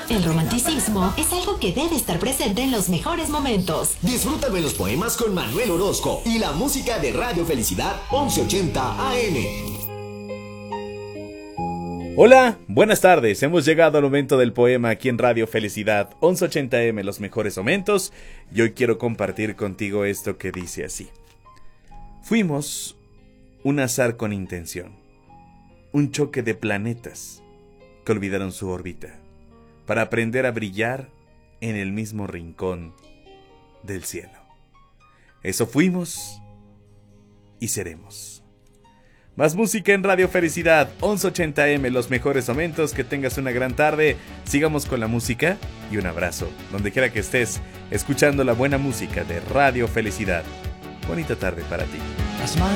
El romanticismo es algo que debe estar presente en los mejores momentos. Disfrútame los poemas con Manuel Orozco y la música de Radio Felicidad 1180 AM. Hola, buenas tardes. Hemos llegado al momento del poema aquí en Radio Felicidad 1180M, los mejores momentos. Y hoy quiero compartir contigo esto que dice así. Fuimos un azar con intención, un choque de planetas que olvidaron su órbita para aprender a brillar en el mismo rincón del cielo. Eso fuimos y seremos. Más música en Radio Felicidad 1180M, los mejores momentos. Que tengas una gran tarde. Sigamos con la música y un abrazo donde quiera que estés escuchando la buena música de Radio Felicidad. Bonita tarde para ti. Las manos